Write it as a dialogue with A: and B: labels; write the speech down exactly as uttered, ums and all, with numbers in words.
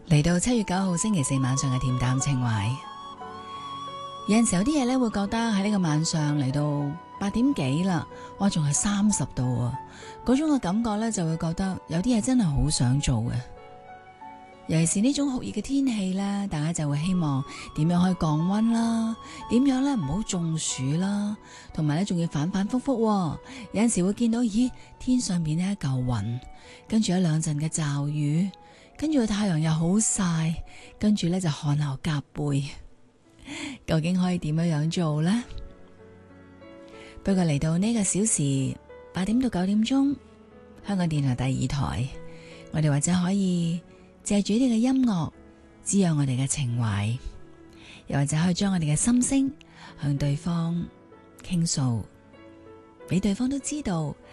A: 嚟到七月九號星期四晚上嘅恬淡情懷，有陣時有啲嘢咧會覺得喺呢個晚上嚟到八點幾啦，哇，仲係三十度啊！嗰種嘅感覺咧就會覺得有啲嘢真係好想做嘅。尤其是呢種酷熱嘅天氣咧，大家就會希望點樣可以降溫啦，點樣咧唔好中暑啦，同埋咧仲要反反复复。有陣時會見到，咦，天上邊呢一嚿雲，跟住一兩陣嘅驟雨。跟住個太陽又好曬，跟住咧就汗流浹背，究竟可以點樣樣做呢？不過嚟到呢個小時八點到九點鐘，香港電台第二台，我哋或者可以借住呢個音樂滋養我哋嘅情懷，又或者可以將我哋嘅心聲向對方傾訴，俾對方都知道